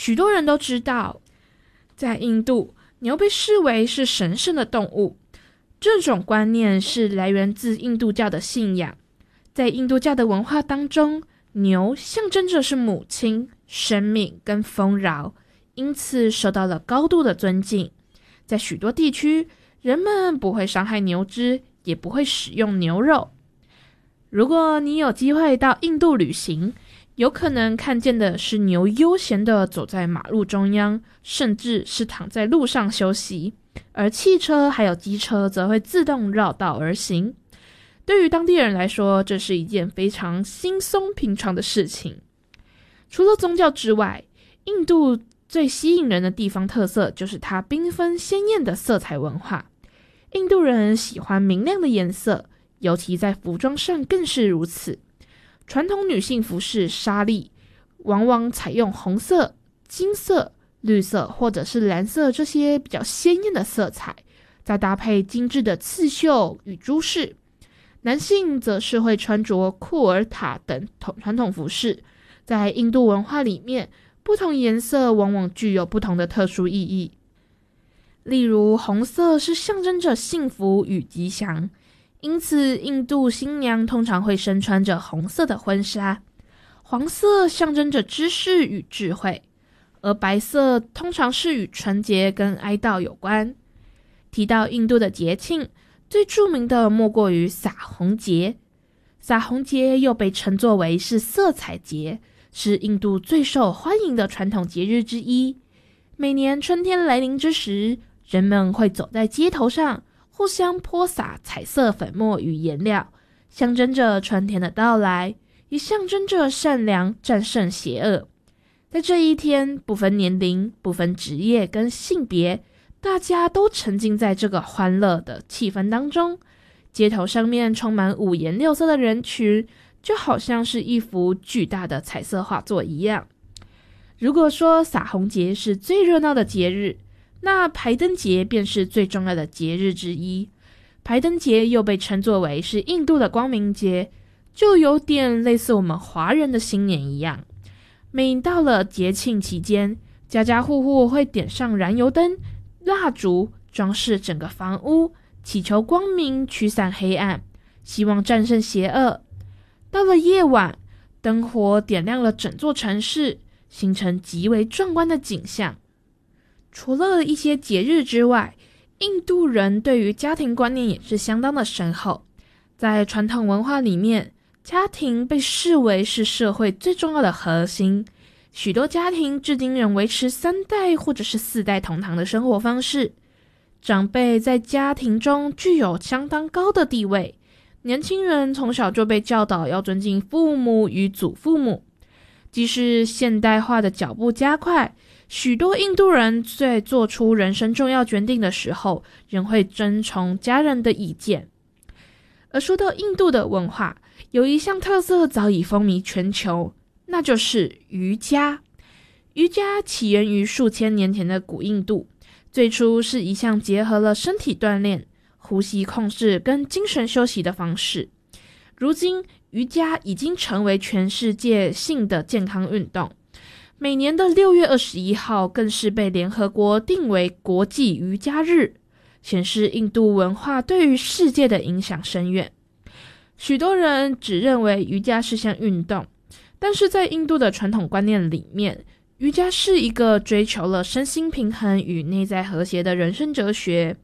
许多人都知道，在印度，牛被视为是神圣的动物。这种观念是来源自印度教的信仰。在印度教的文化当中，牛象征着是母亲、生命跟丰饶，因此受到了高度的尊敬。在许多地区，人们不会伤害牛只，也不会使用牛肉。如果你有机会到印度旅行，有可能看见的是牛悠闲地走在马路中央，甚至是躺在路上休息，而汽车还有机车则会自动绕道而行。对于当地人来说，这是一件非常轻松平常的事情。除了宗教之外，印度最吸引人的地方特色就是它缤纷鲜艳的色彩文化。印度人喜欢明亮的颜色，尤其在服装上更是如此。传统女性服饰纱丽往往采用红色、金色、绿色或者是蓝色这些比较鲜艳的色彩，再搭配精致的刺绣与珠饰。男性则是会穿着库尔塔等传统服饰。在印度文化里面，不同颜色往往具有不同的特殊意义。例如，红色是象征着幸福与吉祥，因此印度新娘通常会身穿着红色的婚纱。黄色象征着知识与智慧，而白色通常是与纯洁跟哀悼有关。提到印度的节庆，最著名的莫过于洒红节。洒红节又被称作为是色彩节，是印度最受欢迎的传统节日之一。每年春天来临之时，人们会走在街头上，互相泼洒彩色粉末与颜料，象征着春天的到来，也象征着善良战胜邪恶。在这一天，不分年龄、不分职业跟性别，大家都沉浸在这个欢乐的气氛当中。街头上面充满五颜六色的人群，就好像是一幅巨大的彩色画作一样。如果说洒红节是最热闹的节日，那排灯节便是最重要的节日之一。排灯节又被称作为是印度的光明节，就有点类似我们华人的新年一样。每到了节庆期间，家家户户会点上燃油灯、蜡烛，装饰整个房屋，祈求光明驱散黑暗，希望战胜邪恶。到了夜晚，灯火点亮了整座城市，形成极为壮观的景象。除了一些节日之外，印度人对于家庭观念也是相当的深厚。在传统文化里面，家庭被视为是社会最重要的核心。许多家庭至今仍维持3代或者是4代同堂的生活方式。长辈在家庭中具有相当高的地位，年轻人从小就被教导要尊敬父母与祖父母。即使现代化的脚步加快，许多印度人在做出人生重要决定的时候，仍会遵从家人的意见。而说到印度的文化，有一项特色早已风靡全球，那就是瑜伽。瑜伽起源于数千年前的古印度，最初是一项结合了身体锻炼、呼吸控制跟精神休息的方式。如今，瑜伽已经成为全世界性的健康运动。每年的6月21号更是被联合国定为国际瑜伽日，显示印度文化对于世界的影响深远。许多人只认为瑜伽是项运动，但是在印度的传统观念里面，瑜伽是一个追求了身心平衡与内在和谐的人生哲学。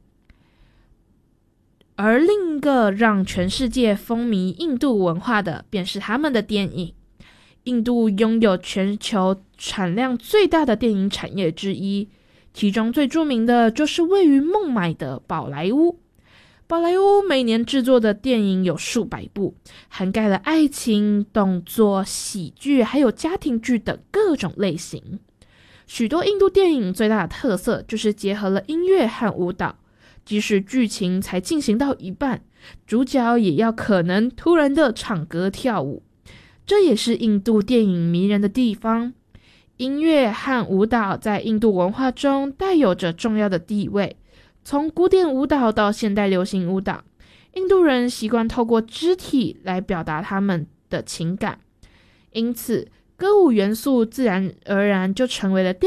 而另一个让全世界风靡印度文化的，便是他们的电影。印度拥有全球产量最大的电影产业之一，其中最著名的就是位于孟买的宝莱坞。宝莱坞每年制作的电影有数百部，涵盖了爱情、动作、喜剧还有家庭剧等各种类型。许多印度电影最大的特色就是结合了音乐和舞蹈，即使剧情才进行到一半，主角也要可能突然的唱歌跳舞。这也是印度电影迷人的地方。音乐和舞蹈在印度文化中带有着重要的地位，从古典舞蹈到现代流行舞蹈，印度人习惯透过肢体来表达他们的情感，因此歌舞元素自然而然就成为了电